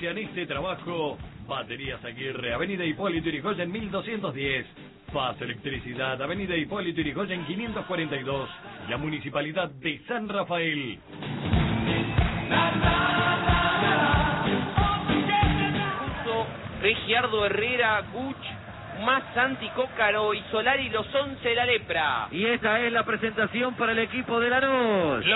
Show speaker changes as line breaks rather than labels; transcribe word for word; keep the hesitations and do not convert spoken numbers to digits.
financian este trabajo. Baterías Aguirre, Avenida Hipólito Yrigoyen mil doscientos diez. Paz Electricidad, Avenida Hipólito Yrigoyen quinientos cuarenta y dos. La Municipalidad de San Rafael.
Regiardo Herrera, Guch, más Santi Cócaro y Solari, los once de la Lepra.
Y esta es la presentación para el equipo de Lanús.